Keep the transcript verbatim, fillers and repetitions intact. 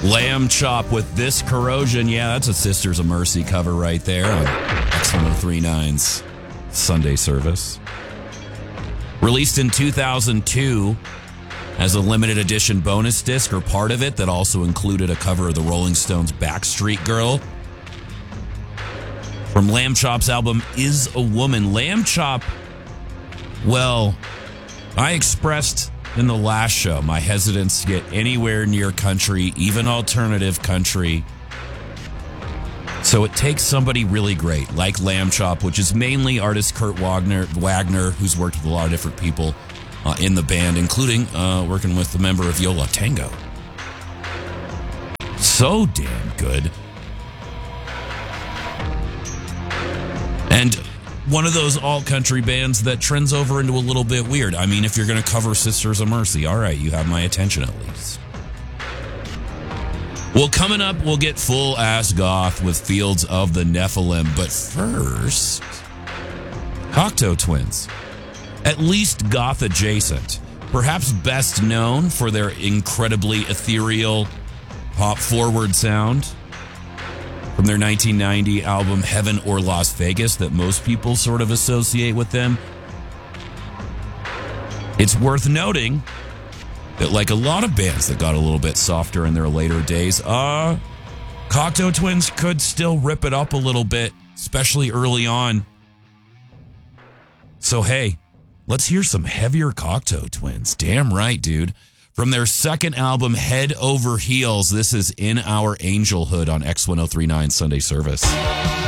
Lamb Chop with This Corrosion. Yeah, that's a Sisters of Mercy cover right there on X ten thirty-nine's Sunday service. Released in two thousand two as a limited edition bonus disc, or part of it, that also included a cover of the Rolling Stones' Backstreet Girl. From Lamb Chop's album Is a Woman. Lamb Chop, well, I expressed in the last show my hesitance to get anywhere near country, even alternative country. So it takes somebody really great, like Lamb Chop, which is mainly artist Kurt Wagner, Wagner who's worked with a lot of different people uh, in the band, including uh, working with the member of Yo La Tengo. So damn good. And one of those alt-country bands that trends over into a little bit weird. I mean, if you're going to cover Sisters of Mercy, all right, you have my attention at least. Well, coming up, we'll get full-ass goth with Fields of the Nephilim. But first, Cocteau Twins. At least goth-adjacent. Perhaps best known for their incredibly ethereal, pop-forward sound from their nineteen ninety album Heaven or Las Vegas that most people sort of associate with them. It's worth noting that, like a lot of bands that got a little bit softer in their later days, uh, Cocteau Twins could still rip it up a little bit, especially early on. So hey, let's hear some heavier Cocteau Twins. Damn right, dude. From their second album, Head Over Heels, this is In Our Angelhood on X ten thirty-nine Sunday Service.